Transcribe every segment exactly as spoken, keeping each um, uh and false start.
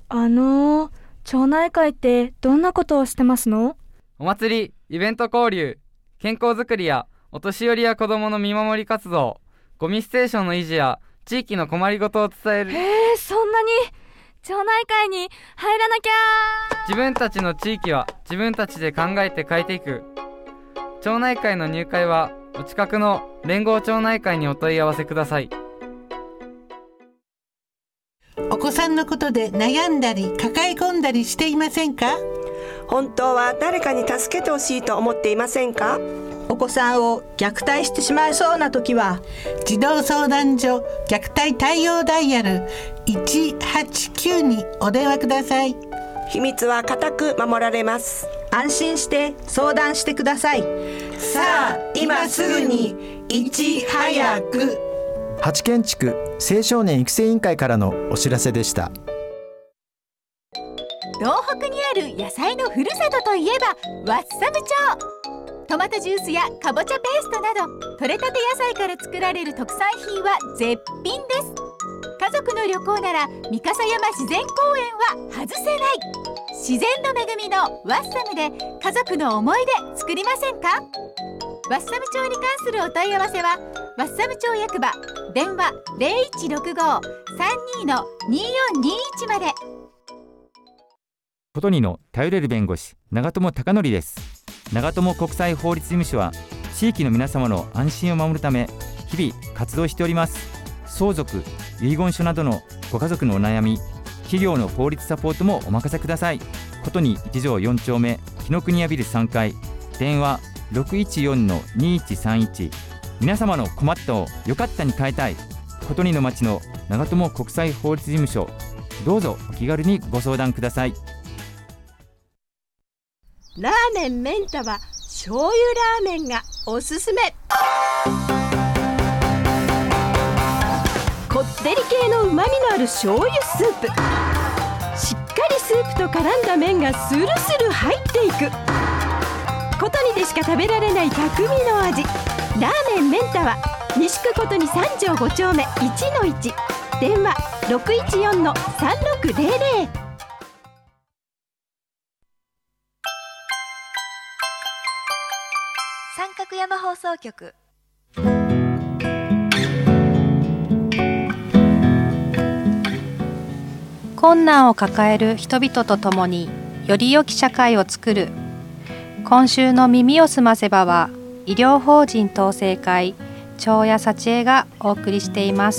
あのー、町内会ってどんなことをしてますの？ お祭り、イベント交流、健康づくりやお年寄りや子どもの見守り活動、ゴミステーションの維持や地域の困りごとを伝える。 へえ、そんなに町内会に入らなきゃ。 自分たちの地域は自分たちで考えて変えていく。町内会の入会はお近くの連合町内会にお問い合わせください。 お子さんのことで悩んだり抱え込んだりしていませんか？ 本当は誰かに助けてほしいと思っていませんか？ お子さんを虐待してしまいそうな時は児童相談所虐待対応ダイヤルいちはちきゅうにお電話ください。 秘密は固く守られます。 安心して相談してください。 さあ今すぐにいち早く。 八軒地区青少年育成委員会からのお知らせでした。 東北にある野菜のふるさとといえばワッサム町。トマトジュースやかぼちゃペーストなど採れたて野菜から作られる特産品は絶品です。家族の旅行なら三笠山自然公園は外せない。自然の恵みのワッサムで家族の思い出作りませんか？ワッサム町に関するお問い合わせはワッサム町役場電話 ゼロいちろくご さんに によんにいち まで。 ことにの頼れる弁護士長友貴則です。長友国際法律事務所は地域の皆様の安心を守るため日々活動しております。相続、遺言書などのご家族のお悩み、企業の法律サポートもお任せください。ことにいち条よん丁目紀ノ国屋ビルさんかい電話 ろくいちよんのにいちさんいち。 皆様の困ったをよかったに変えたいことにの町の長友国際法律事務所、どうぞお気軽にご相談ください。 ラーメンメンタは醤油ラーメンがおすすめ。こってり系のうまみのある醤油スープ、しっかりスープと絡んだ麺がスルスル入っていく。ことにでしか食べられない匠の味。ラーメンメンタは西区ことにさん条ご丁目いちのいち電話 ろくいちよんのさんろくゼロゼロ。 三角山放送局。 困難を抱える人々と共により良き社会を作る。今週の耳をすませばは医療法人統制会長谷幸恵がお送りしています。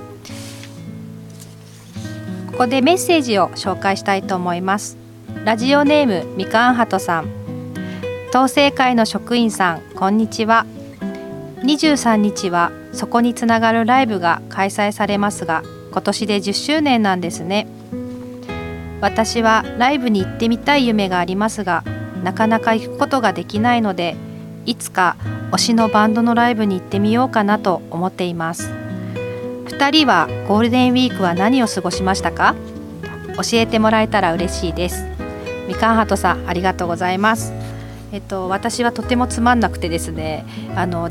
ここでメッセージを紹介したいと思います。ラジオネームみかんはとさん。統制会の職員さん、こんにちは。にじゅうさんにちはそこにつながるライブが開催されますが、今年でじゅっしゅうねんなんですね。私はライブに行ってみたい夢がありますが、なかなか行くことができないので、いつか推しのバンドのライブに行ってみようかなと思っています。ふたりはゴールデンウィークは何を過ごしましたか？教えてもらえたら嬉しいです。みかんはとさん、ありがとうございます。えっと、私はとてもつまんなくてですね、あの